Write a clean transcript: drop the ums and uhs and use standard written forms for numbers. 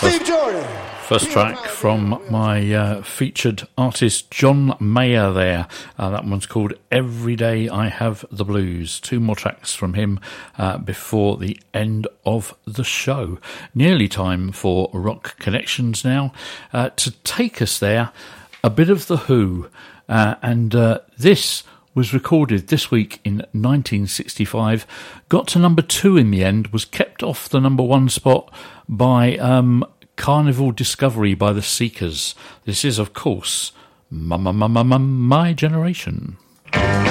Steve Jordan. First track from my featured artist John Mayer there. That one's called Every Day I Have the Blues. Two more tracks from him before the end of the show. Nearly time for Rock Connections now. To take us there, a bit of The Who. And this was recorded this week in 1965, got to number 2 in the end, was kept off the number 1 spot by Carnival Discovery by the Seekers. This is, of course, My Generation.